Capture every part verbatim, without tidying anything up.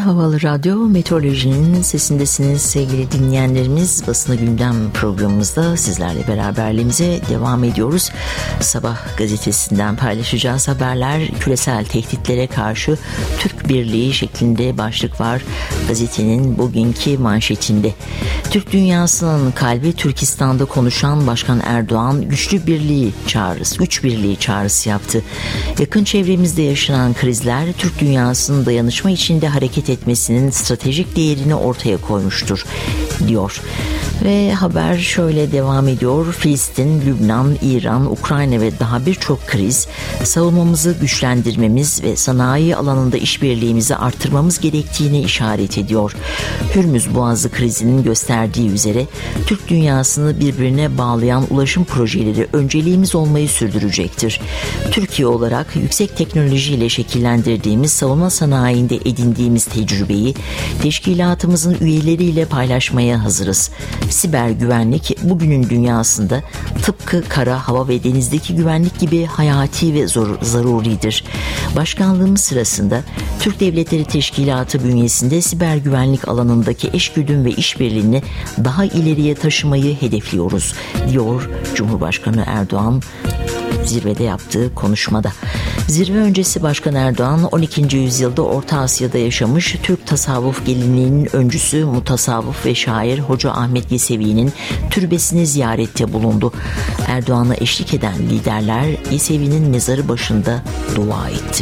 Havalı Radyo, Meteorolojinin sesindesiniz sevgili dinleyenlerimiz. Basını Gündem programımızda sizlerle beraberliğimize devam ediyoruz. Sabah gazetesinden paylaşacağız haberler. Küresel tehditlere karşı Türk Birliği şeklinde başlık var gazetenin bugünkü manşetinde. Türk dünyasının kalbi Türkistan'da konuşan Başkan Erdoğan güçlü birliği çağrısı, güç birliği çağrısı yaptı. Yakın çevremizde yaşanan krizler Türk dünyasının dayanışma içinde hareket etmesinin stratejik değerini ortaya koymuştur diyor. Ve haber şöyle devam ediyor. Filistin, Lübnan, İran, Ukrayna ve daha birçok kriz savunmamızı güçlendirmemiz ve sanayi alanında işbirliğimizi arttırmamız gerektiğini işaret ediyor. Hürmüz Boğazı krizinin gösterdiği üzere Türk dünyasını birbirine bağlayan ulaşım projeleri önceliğimiz olmayı sürdürecektir. Türkiye olarak yüksek teknolojiyle şekillendirdiğimiz savunma sanayinde edindiğimiz tecrübeyi teşkilatımızın üyeleriyle paylaşmaya hazırız. Siber güvenlik bugünün dünyasında tıpkı kara, hava ve denizdeki güvenlik gibi hayati ve zor, zaruridir. Başkanlığımız sırasında Türk Devletleri Teşkilatı bünyesinde siber güvenlik alanındaki eşgüdüm ve işbirliğini daha ileriye taşımayı hedefliyoruz, diyor Cumhurbaşkanı Erdoğan zirvede yaptığı konuşmada. Zirve öncesi Başkan Erdoğan on ikinci yüzyılda Orta Asya'da yaşamış Türk tasavvuf geleneğinin öncüsü mutasavvıf ve şair Hoca Ahmet Yesevi'nin türbesini ziyarette bulundu. Erdoğan'a eşlik eden liderler Yesevi'nin mezarı başında dua etti.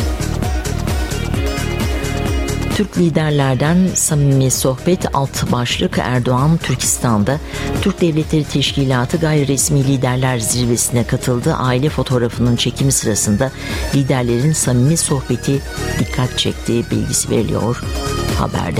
Türk liderlerden samimi sohbet alt başlık Erdoğan Türkistan'da Türk Devletleri Teşkilatı gayri resmi liderler zirvesine katıldı. Aile fotoğrafının çekimi sırasında liderlerin samimi sohbeti dikkat çektiği bilgisi veriliyor haberde.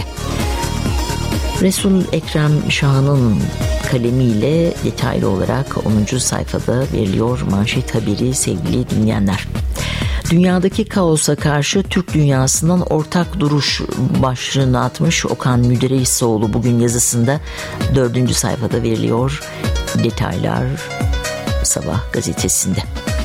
Resul Ekrem Şah'ın kalemiyle detaylı olarak onuncu sayfada veriliyor manşet haberi sevgili dinleyenler. Dünyadaki kaosa karşı Türk dünyasından ortak duruş başlığını atmış Okan Müderrisoğlu bugün yazısında dördüncü sayfada veriliyor detaylar Sabah gazetesinde.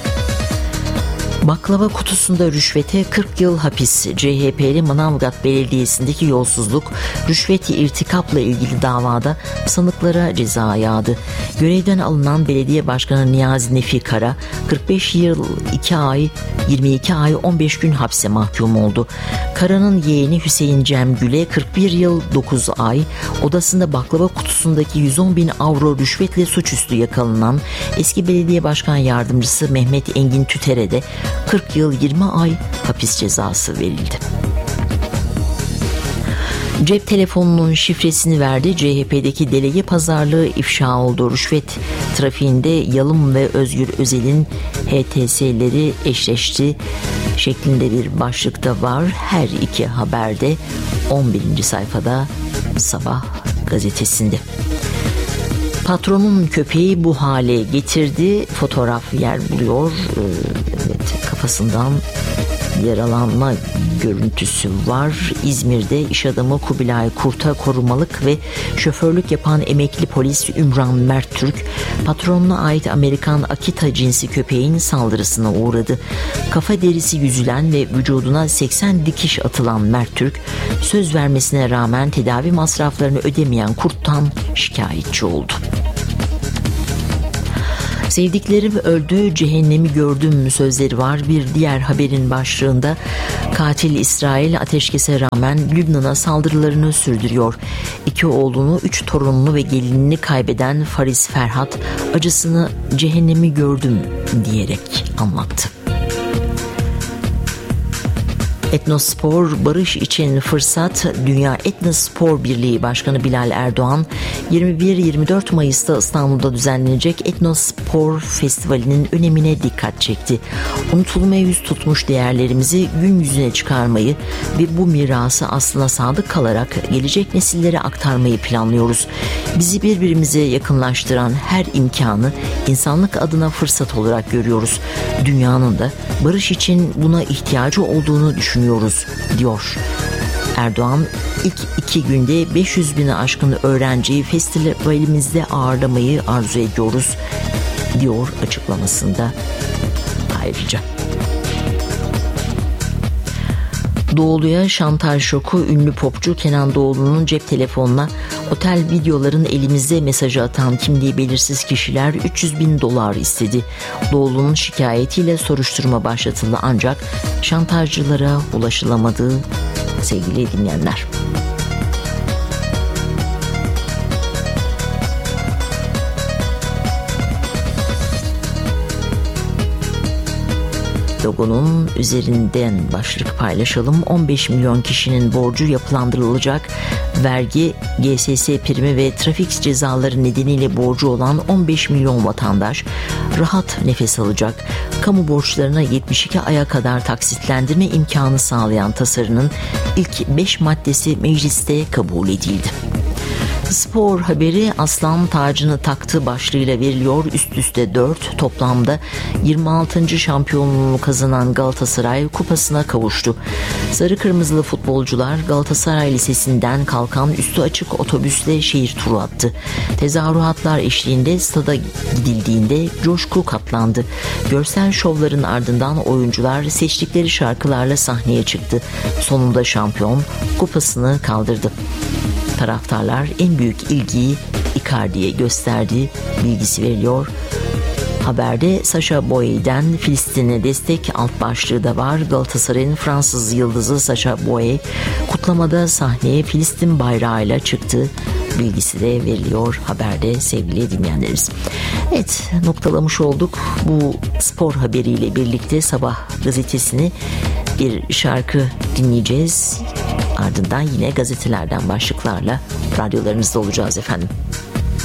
Baklava kutusunda rüşvete kırk yıl hapis. C H P'li Manavgat Belediyesi'ndeki yolsuzluk, rüşvet irtikapla ilgili davada sanıklara ceza yağdı. Görevden alınan belediye başkanı Niyazi Nefi Kara, kırk beş yıl iki ay, yirmi iki ay on beş gün hapse mahkum oldu. Kara'nın yeğeni Hüseyin Cem Gül'e kırk bir yıl dokuz ay, odasında baklava kutusundaki yüz on bin avro rüşvetle suçüstü yakalanan eski belediye başkan yardımcısı Mehmet Engin Tüter'e de kırk yıl yirmi ay hapis cezası verildi. Cep telefonunun şifresini verdi. C H P'deki delege pazarlığı ifşa oldu. Rüşvet trafiğinde Yalım ve Özgür Özel'in H T S'leri eşleşti şeklinde bir başlıkta var. Her iki haberde on birinci sayfada Sabah gazetesinde. Patronun köpeği bu hale getirdi. Fotoğraf yer buluyor. Evet, kafasından yaralanma görüntüsü var. İzmir'de iş adamı Kubilay Kurt'a korumalık ve şoförlük yapan emekli polis Ümran Mert Türk, patronuna ait Amerikan Akita cinsi köpeğin saldırısına uğradı. Kafa derisi yüzülen ve vücuduna seksen dikiş atılan Mert Türk, söz vermesine rağmen tedavi masraflarını ödemeyen Kurt'tan şikayetçi oldu. Sevdiklerim öldü, cehennemi gördüm sözleri var. Bir diğer haberin başlığında katil İsrail ateşkese rağmen Lübnan'a saldırılarını sürdürüyor. İki oğlunu, üç torununu ve gelinini kaybeden Fariz Ferhat acısını cehennemi gördüm diyerek anlattı. Etnospor barış için fırsat. Dünya Etnospor Birliği Başkanı Bilal Erdoğan yirmi bir yirmi dört Mayıs'ta İstanbul'da düzenlenecek Etnospor Festivali'nin önemine dikkat çekti. Unutulmaya yüz tutmuş değerlerimizi gün yüzüne çıkarmayı ve bu mirası aslına sadık kalarak gelecek nesillere aktarmayı planlıyoruz. Bizi birbirimize yakınlaştıran her imkanı insanlık adına fırsat olarak görüyoruz. Dünyanın da barış için buna ihtiyacı olduğunu düşünüyoruz. diyor. Erdoğan ilk iki günde beş yüz bini aşkın öğrenciyi festivalimizde ağırlamayı arzu ediyoruz diyor açıklamasında ayrıca. Doğulu'ya şantaj şoku. Ünlü popçu Kenan Doğulu'nun cep telefonuna otel videoların elimizde mesajı atan kimliği belirsiz kişiler üç yüz bin dolar istedi. Doğulu'nun şikayetiyle soruşturma başlatıldı ancak şantajcılara ulaşılamadı sevgili dinleyenler. Logonun üzerinden başlık paylaşalım. on beş milyon kişinin borcu yapılandırılacak. Vergi, G S S primi ve trafik cezaları nedeniyle borcu olan on beş milyon vatandaş rahat nefes alacak. Kamu borçlarına yetmiş iki aya kadar taksitlendirme imkanı sağlayan tasarının ilk beş maddesi mecliste kabul edildi. Spor haberi aslan tacını taktı başlığıyla veriliyor. Üst üste dört, toplamda yirmi altıncı şampiyonluğunu kazanan Galatasaray kupasına kavuştu. Sarı kırmızılı futbolcular Galatasaray Lisesi'nden kalkan üstü açık otobüsle şehir turu attı. Tezahüratlar eşliğinde stada gidildiğinde coşku katlandı. Görsel şovların ardından oyuncular seçtikleri şarkılarla sahneye çıktı. Sonunda şampiyon kupasını kaldırdı. Taraftarlar en büyük ilgiyi Icardi'ye gösterdi bilgisi veriliyor. Haberde Sacha Boey'den Filistin'e destek alt başlığı da var. Galatasaray'ın Fransız yıldızı Sacha Boey kutlamada sahneye Filistin bayrağıyla çıktı bilgisi de veriliyor haberde sevgili dinleyenlerimiz. Evet, noktalamış olduk. Bu spor haberiyle birlikte Sabah gazetesini bir şarkı dinleyeceğiz. Ardından yine gazetelerden başlıklarla radyolarınızda olacağız efendim.